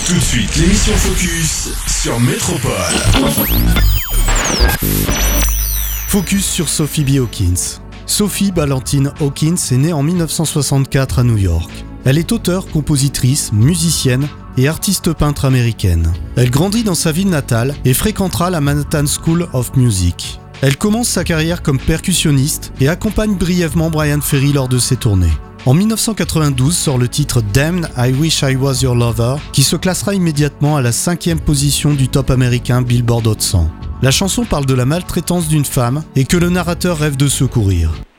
Tout de suite, l'émission Focus sur Métropole. Focus sur Sophie B. Hawkins. Sophie Ballantine Hawkins est née en 1964 à New York. Elle est auteure, compositrice, musicienne et artiste peintre américaine. Elle grandit dans sa ville natale et fréquentera la Manhattan School of Music. Elle commence sa carrière comme percussionniste et accompagne brièvement Bryan Ferry lors de ses tournées. En 1992 sort le titre Damned I Wish I Was Your Lover, qui se classera immédiatement à la 5e position du top américain Billboard Hot 100. La chanson parle de la maltraitance d'une femme et que le narrateur rêve de secourir.